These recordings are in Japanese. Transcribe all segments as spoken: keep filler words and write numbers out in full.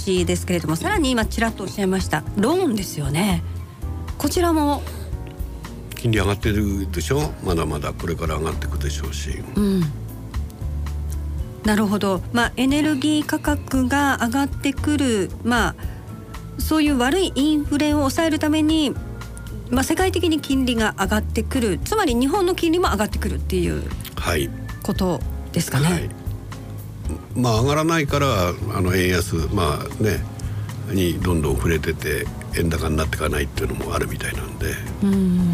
しですけれども、さらに今ちらっとおっしゃいましたローンですよね。こちらも金利上がってるでしょ。まだまだこれから上がっていくでしょうし、 うん、なるほど。まあ、エネルギー価格が上がってくる、まあ、そういう悪いインフレを抑えるために、まあ、世界的に金利が上がってくる、つまり日本の金利も上がってくるっていうことですかね。 はいはい、まあ、上がらないからあの円安、まあね、にどんどん触れてて円高になっていかないっていうのもあるみたいなんで、 うん、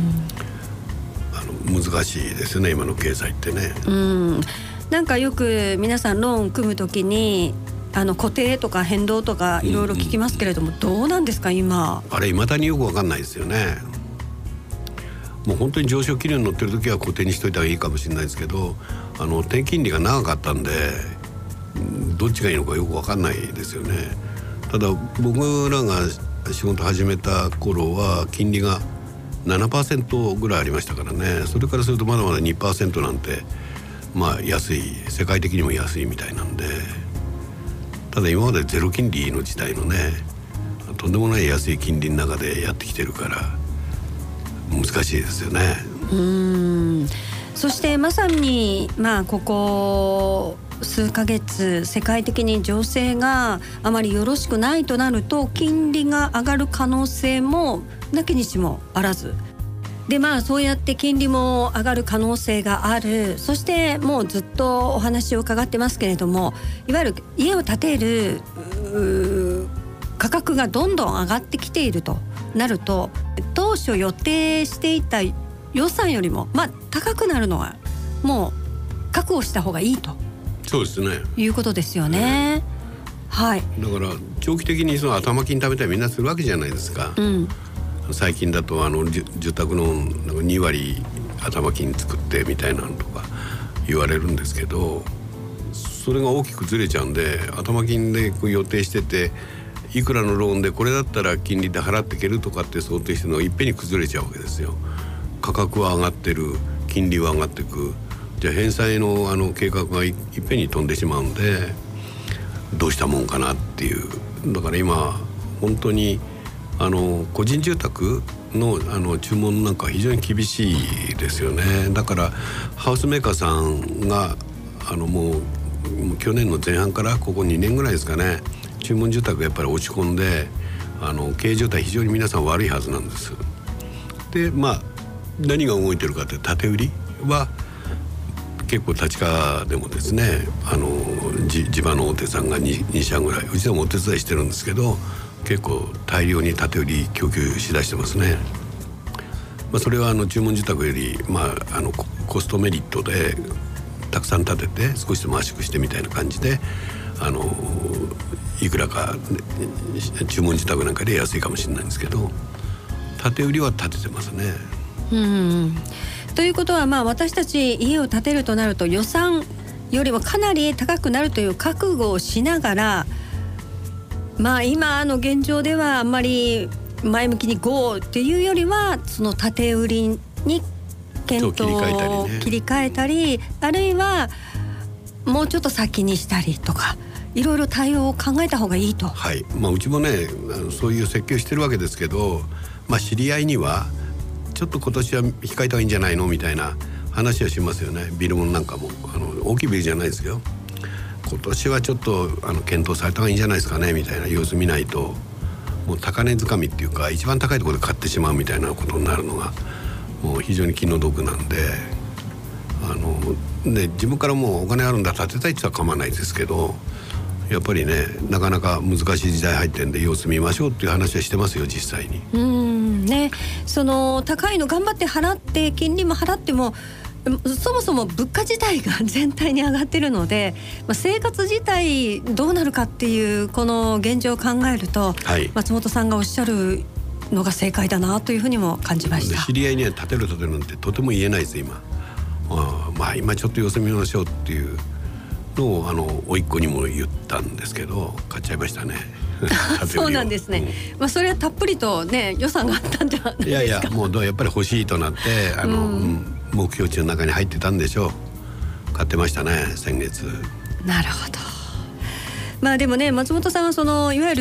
あの難しいですね今の経済ってね。 うん、なんかよく皆さんローン組むときにあの固定とか変動とかいろいろ聞きますけれども、うんうん、どうなんですか今。 あれ未だによく分かんないですよね。もう本当に上昇気流に乗ってる時は固定にしといた方がいいかもしれないですけど、あの低金利が長かったんでどっちがいいのかよく分かんないですよね。ただ僕らが仕事始めた頃は金利が ななパーセント ぐらいありましたからね。それからするとまだまだ にパーセント なんてまあ安い、世界的にも安いみたいなんで、ただ今までゼロ金利の時代のね、とんでもない安い金利の中でやってきてるから難しいですよね。 うーん、そしてまさにまあここ数ヶ月世界的に情勢があまりよろしくないとなると金利が上がる可能性もなきにしもあらずで、まあそうやって金利も上がる可能性がある。そしてもうずっとお話を伺ってますけれども、いわゆる家を建てる価格がどんどん上がってきているとなると、当初予定していた予算よりもまあ高くなるのはもう確保した方がいいと、 そうですね、 いうことですよね。はい。 だから長期的にその頭金貯めたりみんなするわけじゃないですか。うん、最近だとあの住宅のなんかに割頭金作ってみたいなのとか言われるんですけど、それが大きくずれちゃうんで、頭金でこう予定してていくらのローンでこれだったら金利で払っていけるとかって想定してるのがいっぺんに崩れちゃうわけですよ。価格は上がってる、金利は上がっていく、じゃあ返済 の, あの計画がいっぺんに飛んでしまうんでどうしたもんかなっていう。だから今本当にあの個人住宅 の, あの注文なんか非常に厳しいですよね。だからハウスメーカーさんがあのもう、もう去年の前半からここにねんぐらいですかね、注文住宅がやっぱり落ち込んであの経営状態非常に皆さん悪いはずなんです。でまあ何が動いてるかって建て売りは結構立川でもですね、あの地場の大手さんが 2, 2社ぐらい、うちでもお手伝いしてるんですけど結構大量に建て売り供給しだしてますね。まあ、それはあの注文住宅より、まあ、あのコストメリットでたくさん建てて少しでも圧縮してみたいな感じであのいくらか、ね、注文住宅なんかで安いかもしれないんですけど建て売りは建ててますね。 うん、ということは、まあ、私たち家を建てるとなると予算よりもかなり高くなるという覚悟をしながら、まあ、今の現状ではあんまり前向きに ゴー っていうよりはその建て売りに検討を切り替えたり、あるいはもうちょっと先にしたりとかいろいろ対応を考えた方がいいと。 はい、まあ、うちもねそういう設計をしてるわけですけど、まあ、知り合いにはちょっと今年は控えた方がいいんじゃないのみたいな話はしますよね。ビルもなんかもあの大きいビルじゃないですよ、今年はちょっとあの検討された方がいいんじゃないですかねみたいな様子見ないと、もう高値掴みっていうか一番高いところで買ってしまうみたいなことになるのがもう非常に気の毒なんで、あので自分からもうお金あるんだ建てたいって言ったら構わないですけど、やっぱりねなかなか難しい時代入ってんで様子見ましょうっていう話はしてますよ実際に。 うーん、ね、その高いの頑張って払って金利も払ってもそもそも物価自体が全体に上がってるので、まあ、生活自体どうなるかっていうこの現状を考えると、はい、松本さんがおっしゃるのが正解だなというふうにも感じました。 知り合いには建てる建てるなんてとても言えないです今。あまあ今ちょっと様子見ましょうっていうのをあの甥っ子にも言ったんですけど買っちゃいましたねそうなんですね、うん、まあ、それはたっぷりとね予算があったんじゃないですか。 いやいやもうやっぱり欲しいとなってあの、うんうん、目標値の中に入ってたんでしょう。買ってましたね先月。 なるほど。まあでもね松本さんはそのいわゆる